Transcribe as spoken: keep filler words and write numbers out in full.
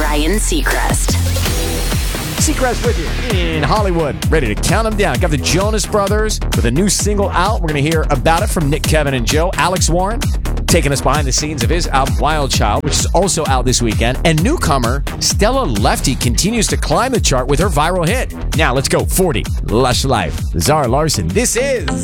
Ryan Seacrest. Seacrest with you in Hollywood, ready to count them down. Got the Jonas Brothers with a new single out. We're going to hear about it from Nick, Kevin, and Joe. Alex Warren taking us behind the scenes of his album Wild Child, which is also out this weekend. And newcomer Stella Lefty continues to climb the chart with her viral hit. Now let's go. forty, Lush Life. Zara Larson. This is